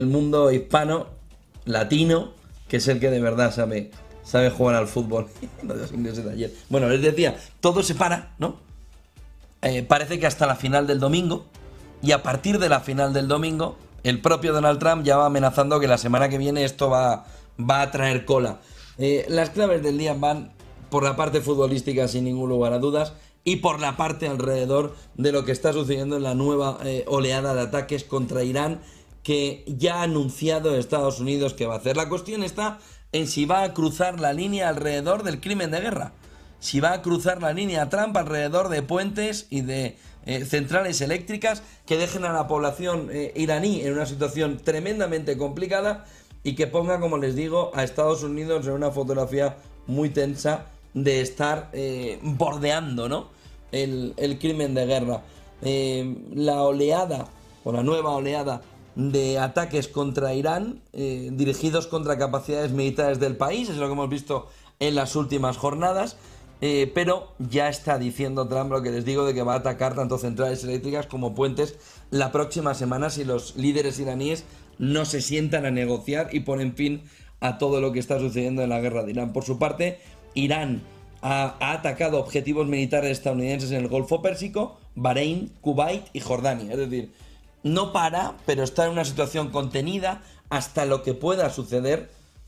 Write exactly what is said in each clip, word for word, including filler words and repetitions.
el mundo hispano, latino, que es el que de verdad sabe, sabe jugar al fútbol. Los ingleses de ayer. Bueno, les decía, todo se para, ¿no? Eh, parece que hasta la final del domingo, y a partir de la final del domingo, el propio Donald Trump ya va amenazando que la semana que viene esto va, va a traer cola. Eh, las claves del día van por la parte futbolística, sin ningún lugar a dudas, y por la parte alrededor de lo que está sucediendo en la nueva eh, oleada de ataques contra Irán, que ya ha anunciado Estados Unidos que va a hacer. La cuestión está en si va a cruzar la línea alrededor del crimen de guerra, si va a cruzar la línea Trump alrededor de puentes y de eh, centrales eléctricas que dejen a la población eh, iraní en una situación tremendamente complicada y que ponga, como les digo, a Estados Unidos en una fotografía muy tensa de estar eh, bordeando, ¿no?, el, el crimen de guerra. Eh, la oleada, o la nueva oleada de ataques contra Irán, eh, dirigidos contra capacidades militares del país, es lo que hemos visto en las últimas jornadas, eh, pero ya está diciendo Trump lo que les digo de que va a atacar tanto centrales eléctricas como puentes la próxima semana si los líderes iraníes no se sientan a negociar y ponen fin a todo lo que está sucediendo en la guerra de Irán. Por su parte, Irán ha, ha atacado objetivos militares estadounidenses en el Golfo Pérsico, Bahrein, Kuwait y Jordania. Es decir, no para, pero está en una situación contenida hasta lo que pueda suceder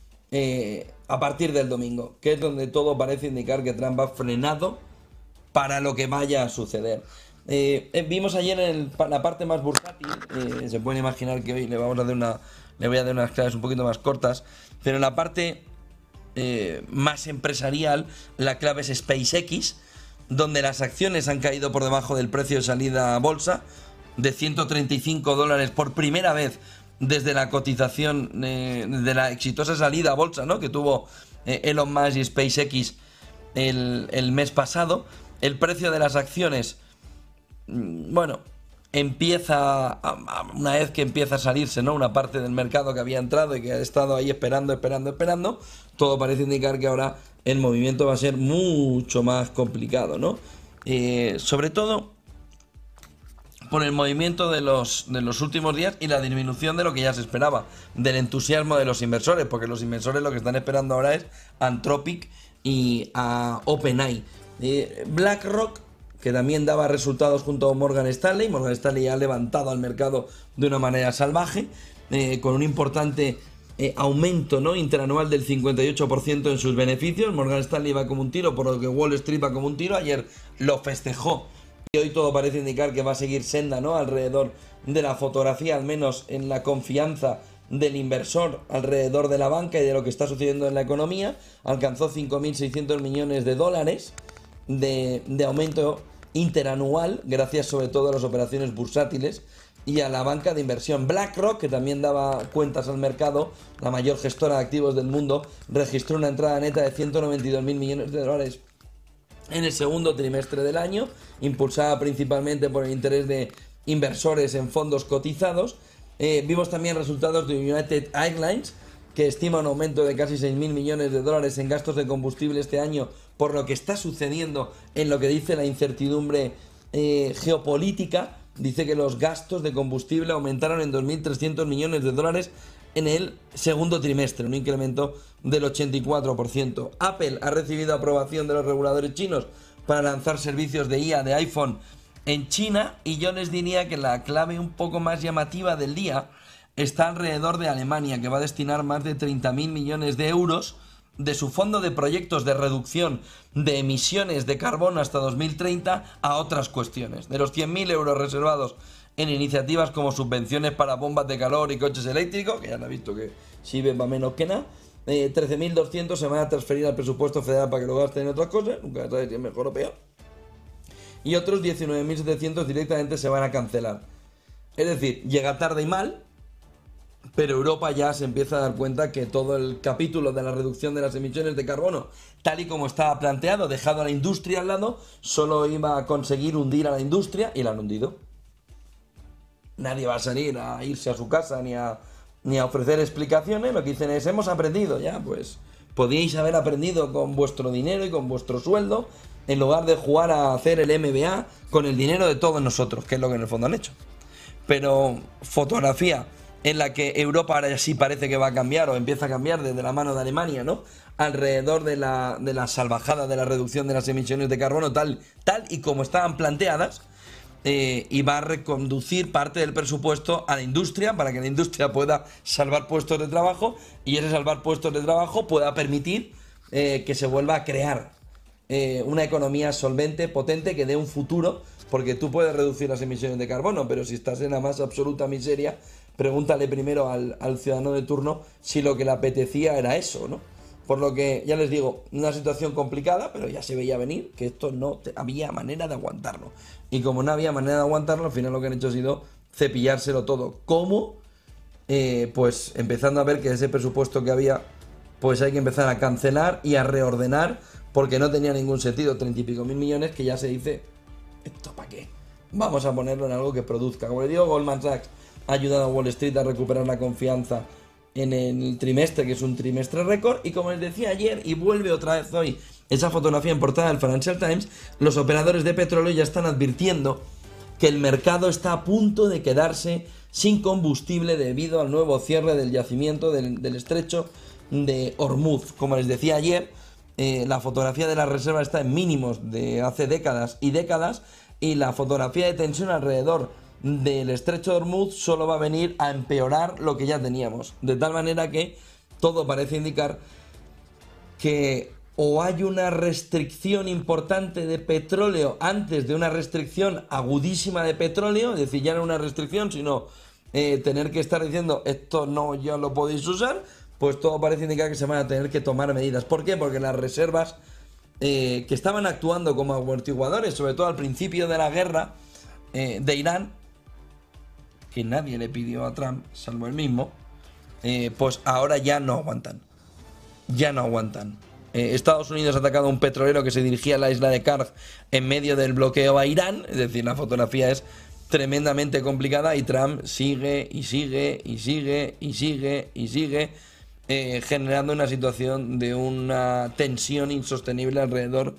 eh, a partir del domingo, que es donde todo parece indicar que Trump ha frenado para lo que vaya a suceder. Eh, eh, vimos ayer en el, la parte más bursátil, eh, se pueden imaginar que hoy le vamos a dar una, le voy a dar unas claves un poquito más cortas, pero en la parte eh, más empresarial, la clave es SpaceX, donde las acciones han caído por debajo del precio de salida a bolsa de ciento treinta y cinco dólares por primera vez desde la cotización eh, de la exitosa salida a bolsa, ¿no?, que tuvo eh, Elon Musk y SpaceX el, el mes pasado. El precio de las acciones, bueno, empieza a, a, una vez que empieza a salirse, ¿no?, una parte del mercado que había entrado y que ha estado ahí esperando, esperando, esperando, todo parece indicar que ahora el movimiento va a ser mucho más complicado, ¿no? Eh, sobre todo por el movimiento de los, de los últimos días y la disminución de lo que ya se esperaba, del entusiasmo de los inversores, porque los inversores lo que están esperando ahora es a Anthropic y a OpenAI. Eh, BlackRock, que también daba resultados junto a Morgan Stanley, Morgan Stanley ha levantado al mercado de una manera salvaje, eh, con un importante eh, aumento, ¿no?, interanual del cincuenta y ocho por ciento en sus beneficios. Morgan Stanley va como un tiro, por lo que Wall Street va como un tiro. Ayer lo festejó y hoy todo parece indicar que va a seguir senda, ¿no?, alrededor de la fotografía, al menos en la confianza del inversor alrededor de la banca y de lo que está sucediendo en la economía. Alcanzó cinco mil seiscientos millones de dólares de, de aumento interanual, gracias sobre todo a las operaciones bursátiles y a la banca de inversión. BlackRock, que también daba cuentas al mercado, la mayor gestora de activos del mundo, registró una entrada neta de ciento noventa y dos mil millones de dólares en el segundo trimestre del año, impulsada principalmente por el interés de inversores en fondos cotizados. Eh, vimos también resultados de United Airlines, que estima un aumento de casi seis mil millones de dólares en gastos de combustible este año, por lo que está sucediendo en lo que dice la incertidumbre eh, geopolítica. Dice que los gastos de combustible aumentaron en dos mil trescientos millones de dólares en el segundo trimestre, un incremento del ochenta y cuatro por ciento. Apple ha recibido aprobación de los reguladores chinos para lanzar servicios de I A de iPhone en China, y yo les diría que la clave un poco más llamativa del día está alrededor de Alemania, que va a destinar más de treinta mil millones de euros de su fondo de proyectos de reducción de emisiones de carbono hasta dos mil treinta a otras cuestiones. De los cien mil euros reservados en iniciativas como subvenciones para bombas de calor y coches eléctricos, que ya han visto que sirven para menos que nada, eh, trece mil doscientos se van a transferir al presupuesto federal para que lo gasten en otras cosas, nunca sabes si es mejor o peor, y otros diecinueve mil setecientos directamente se van a cancelar. Es decir, llega tarde y mal, pero Europa ya se empieza a dar cuenta que todo el capítulo de la reducción de las emisiones de carbono, tal y como estaba planteado, dejado a la industria al lado, solo iba a conseguir hundir a la industria, y la han hundido. Nadie va a salir a irse a su casa ni a, ni a ofrecer explicaciones. Lo que dicen es: hemos aprendido. Ya, pues podíais haber aprendido con vuestro dinero y con vuestro sueldo, en lugar de jugar a hacer el M B A con el dinero de todos nosotros, que es lo que en el fondo han hecho. Pero fotografía en la que Europa ahora ya sí parece que va a cambiar o empieza a cambiar desde la mano de Alemania, ¿no? Alrededor de la, de la salvajada de la reducción de las emisiones de carbono, tal, tal y como estaban planteadas, eh, y va a reconducir parte del presupuesto a la industria para que la industria pueda salvar puestos de trabajo y ese salvar puestos de trabajo pueda permitir eh, que se vuelva a crear eh, una economía solvente, potente, que dé un futuro, porque tú puedes reducir las emisiones de carbono, pero si estás en la más absoluta miseria, pregúntale primero al, al ciudadano de turno si lo que le apetecía era eso, ¿no? Por lo que, ya les digo, una situación complicada, pero ya se veía venir que esto no te, había manera de aguantarlo. Y como no había manera de aguantarlo, al final lo que han hecho ha sido cepillárselo todo. ¿Cómo? Eh, pues empezando a ver que ese presupuesto que había, pues hay que empezar a cancelar y a reordenar, porque no tenía ningún sentido, treinta y pico mil millones, que ya se dice, ¿esto para qué? Vamos a ponerlo en algo que produzca. Como le digo, Goldman Sachs ha ayudado a Wall Street a recuperar la confianza en el trimestre, que es un trimestre récord, y como les decía ayer, y vuelve otra vez hoy esa fotografía en portada del Financial Times, los operadores de petróleo ya están advirtiendo que el mercado está a punto de quedarse sin combustible debido al nuevo cierre del yacimiento del, del estrecho de Hormuz. Como les decía ayer, eh, la fotografía de la reserva está en mínimos de hace décadas y décadas, y la fotografía de tensión alrededor del estrecho de Hormuz solo va a venir a empeorar lo que ya teníamos, de tal manera que todo parece indicar que o hay una restricción importante de petróleo antes de una restricción agudísima de petróleo, es decir, ya no una restricción, sino eh, tener que estar diciendo esto no, ya lo podéis usar, pues todo parece indicar que se van a tener que tomar medidas. ¿Por qué? Porque las reservas eh, que estaban actuando como amortiguadores, sobre todo al principio de la guerra eh, de Irán, que nadie le pidió a Trump, salvo él mismo, eh, pues ahora ya no aguantan. Ya no aguantan. Eh, Estados Unidos ha atacado a un petrolero que se dirigía a la isla de Karg en medio del bloqueo a Irán, es decir, la fotografía es tremendamente complicada y Trump sigue y sigue y sigue y sigue y sigue eh, generando una situación de una tensión insostenible alrededor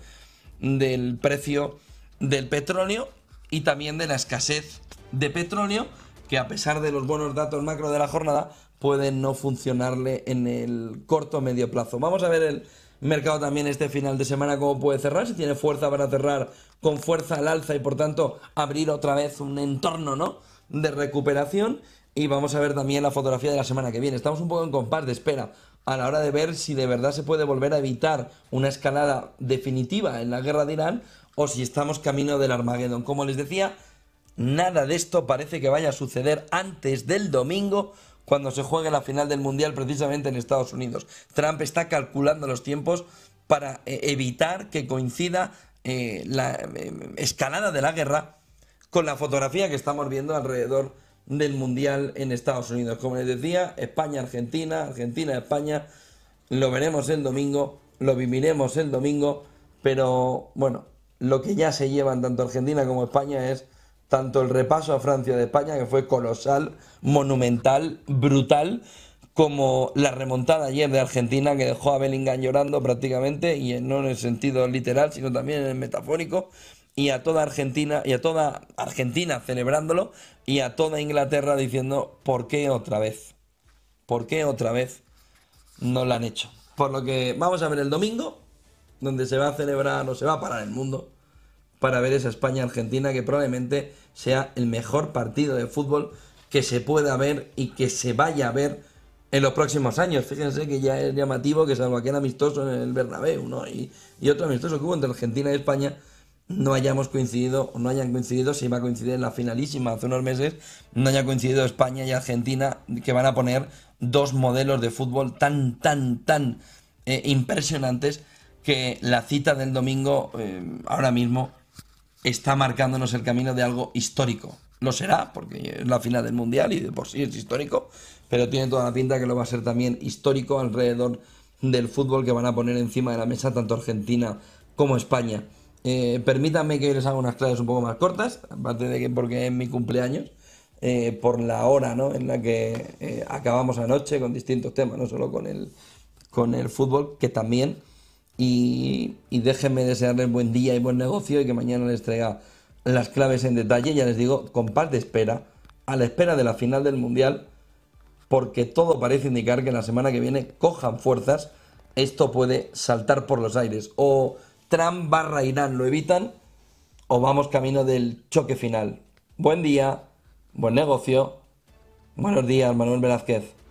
del precio del petróleo y también de la escasez de petróleo, que a pesar de los buenos datos macro de la jornada pueden no funcionarle en el corto o medio plazo. Vamos a ver el mercado también este final de semana cómo puede cerrar, si tiene fuerza para cerrar con fuerza al alza y por tanto abrir otra vez un entorno, ¿no?, de recuperación. Y vamos a ver también la fotografía de la semana que viene. Estamos un poco en compás de espera a la hora de ver si de verdad se puede volver a evitar una escalada definitiva en la guerra de Irán o si estamos camino del Armagedón. Como les decía, nada de esto parece que vaya a suceder antes del domingo, cuando se juegue la final del Mundial precisamente en Estados Unidos. Trump está calculando los tiempos para eh, evitar que coincida eh, la eh, escalada de la guerra con la fotografía que estamos viendo alrededor del Mundial en Estados Unidos. Como les decía, España-Argentina, Argentina-España, lo veremos el domingo, lo viviremos el domingo, pero bueno, lo que ya se llevan tanto Argentina como España es tanto el repaso a Francia de España, que fue colosal, monumental, brutal, como la remontada ayer de Argentina, que dejó a Bellingham llorando prácticamente, y no en el sentido literal, sino también en el metafórico, y a toda Argentina, y a toda Argentina celebrándolo, y a toda Inglaterra diciendo, ¿por qué otra vez? ¿Por qué otra vez no lo han hecho? Por lo que vamos a ver el domingo, donde se va a celebrar, o se va a parar el mundo, para ver esa España-Argentina, que probablemente sea el mejor partido de fútbol que se pueda ver y que se vaya a ver en los próximos años. Fíjense que ya es llamativo que, salvo aquel amistoso en el Bernabéu, ¿no?, y, y otro amistoso que hubo entre Argentina y España, no hayamos coincidido, o no hayan coincidido, si va a coincidir en la finalísima hace unos meses, no haya coincidido España y Argentina, que van a poner dos modelos de fútbol tan, tan, tan eh, impresionantes, que la cita del domingo eh, ahora mismo está marcándonos el camino de algo histórico. Lo será, porque es la final del Mundial y de por sí es histórico, pero tiene toda la pinta que lo va a ser también histórico alrededor del fútbol que van a poner encima de la mesa tanto Argentina como España. Eh, permítanme que les haga unas claves un poco más cortas, aparte de que porque es mi cumpleaños, eh, por la hora, ¿no?, en la que eh, acabamos anoche con distintos temas, no solo con el, con el fútbol, que también. Y, y déjenme desearles buen día y buen negocio, y que mañana les traiga las claves en detalle. Ya les digo, compás de espera, a la espera de la final del Mundial, porque todo parece indicar que la semana que viene cojan fuerzas, esto puede saltar por los aires. O Trump barra Irán lo evitan, o vamos camino del choque final. Buen día, buen negocio. Buenos días, Manuel Velázquez.